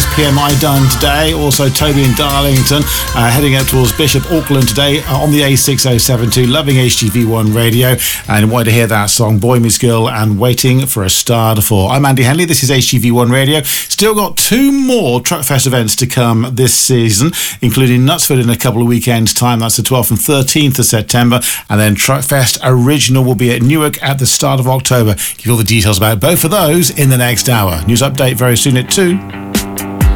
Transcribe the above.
is PMI done today. Also Toby in Darlington, heading out towards Bishop Auckland today on the A6072, loving HGV1 radio, and wanted to hear that song, Boy Meets Girl and Waiting for a Star to Fall. I'm Andy Henley, this is HGV1 radio. Still got 2 more Truckfest events to come this season, including Knutsford in a couple of weekends' time. That's the 12th and 13th of September, and then Truckfest Original will be at Newark at the start of October. Give you all the details about both of those in the next hour. News update very soon at 2.